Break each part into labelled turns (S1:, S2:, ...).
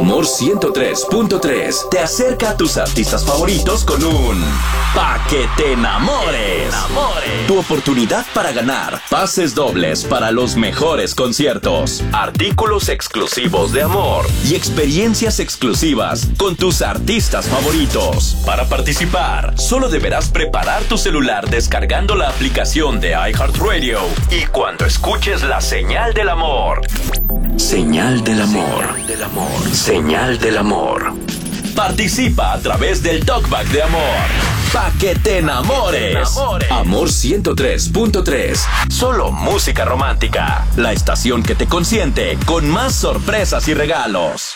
S1: Amor 103.3 te acerca a tus artistas favoritos con un Pa' que te enamores. Tu oportunidad para ganar pases dobles para los mejores conciertos, artículos exclusivos de Amor y experiencias exclusivas con tus artistas favoritos. Para participar, solo deberás preparar tu celular descargando la aplicación de iHeartRadio y cuando escuches la señal del amor. Señal del amor. Señal del amor. Participa a través del Talkback de Amor. Pa' que te enamores. Amor 103.3. Solo música romántica. La estación que te consiente con más sorpresas y regalos.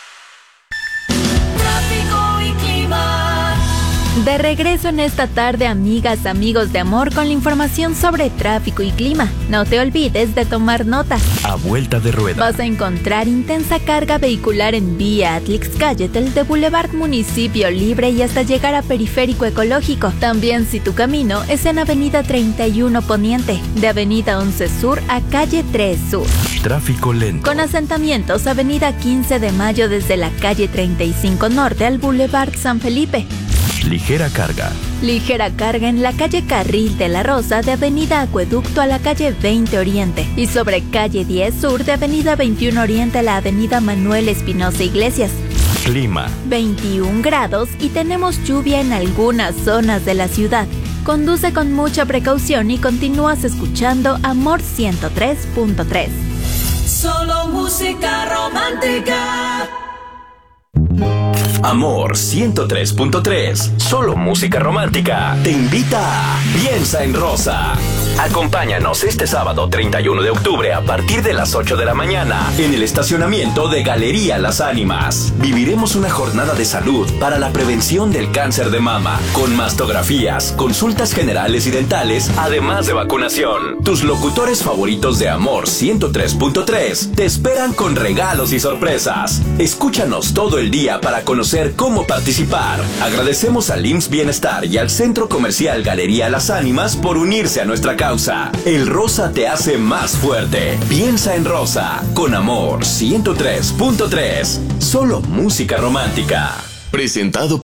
S2: De regreso en esta tarde, amigas, amigos de Amor, con la información sobre tráfico y clima. No te olvides de tomar nota.
S1: A vuelta de rueda.
S2: Vas a encontrar intensa carga vehicular en vía Atlix-Cayetel de Boulevard Municipio Libre y hasta llegar a Periférico Ecológico. También si tu camino es en Avenida 31 Poniente, de Avenida 11 Sur a Calle 3 Sur.
S1: Tráfico lento.
S2: Con asentamientos, Avenida 15 de Mayo desde la Calle 35 Norte al Boulevard San Felipe.
S1: Ligera carga.
S2: Ligera carga en la calle Carril de la Rosa de Avenida Acueducto a la calle 20 Oriente y sobre calle 10 Sur de Avenida 21 Oriente a la Avenida Manuel Espinosa Iglesias.
S1: Clima.
S2: 21 grados y tenemos lluvia en algunas zonas de la ciudad. Conduce con mucha precaución y continúas escuchando Amor 103.3.
S3: Solo música romántica.
S1: Amor 103.3, solo música romántica, te invita a Piensa en Rosa. Acompáñanos este sábado 31 de octubre a partir de las 8 de la mañana en el estacionamiento de Galería Las Ánimas. Viviremos una jornada de salud para la prevención del cáncer de mama, con mastografías, consultas generales y dentales, además de vacunación. Tus locutores favoritos de Amor 103.3 te esperan con regalos y sorpresas. Escúchanos todo el día para conocer cómo participar. Agradecemos al IMSS Bienestar y al Centro Comercial Galería Las Ánimas por unirse a nuestra causa. El rosa te hace más fuerte. Piensa en Rosa con Amor 103.3. Solo música romántica.
S4: Presentado por